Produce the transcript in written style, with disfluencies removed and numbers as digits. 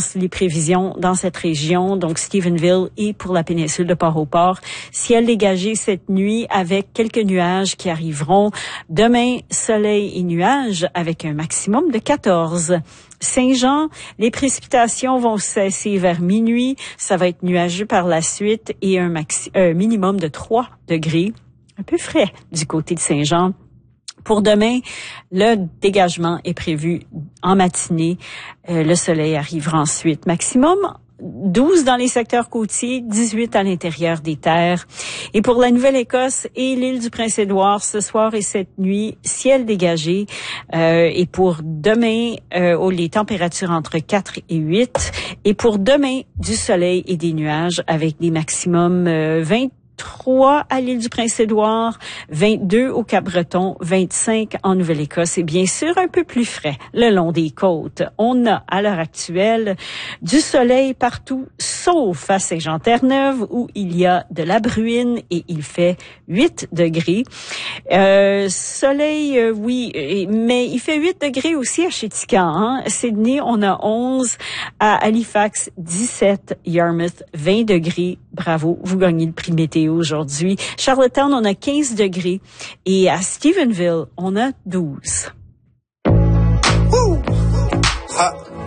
commence les prévisions dans cette région, donc Stephenville et pour la péninsule de Port-au-Port. Ciel dégagé cette nuit avec quelques nuages qui arriveront. Demain, soleil et nuages avec un maximum de 14. Saint-Jean, les précipitations vont cesser vers minuit. Ça va être nuageux par la suite et un minimum de 3 degrés. Un peu frais du côté de Saint-Jean. Pour demain, le dégagement est prévu en matinée. Le soleil arrivera ensuite. Maximum 12 dans les secteurs côtiers, 18 à l'intérieur des terres. Et pour la Nouvelle-Écosse et l'île du Prince-Édouard, ce soir et cette nuit, ciel dégagé. Et pour demain, les températures entre 4 et 8. Et pour demain, du soleil et des nuages avec des maximums 23 à l'île du Prince-Édouard, 22 au Cap-Breton, 25 en Nouvelle-Écosse et bien sûr un peu plus frais le long des côtes. On a à l'heure actuelle du soleil partout sauf à Saint-Jean-Terre-Neuve où il y a de la bruine et il fait 8 degrés. Soleil, oui, mais il fait 8 degrés aussi à Chéticamp. Hein? Sydney, on a 11, à Halifax, 17, Yarmouth, 20 degrés. Bravo, vous gagnez le prix météo aujourd'hui. Charlottetown, on a 15 degrés et à Stephenville, on a 12.